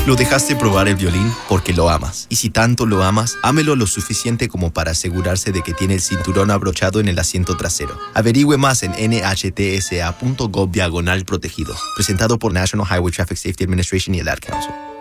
Lo dejaste probar el violín porque lo amas. Y si tanto lo amas, ámelo lo suficiente como para asegurarse de que tiene el cinturón abrochado en el asiento trasero. Averigüe más en nhtsa.gov/protegidos. Presentado por National Highway Traffic Safety Administration y el Ad Council.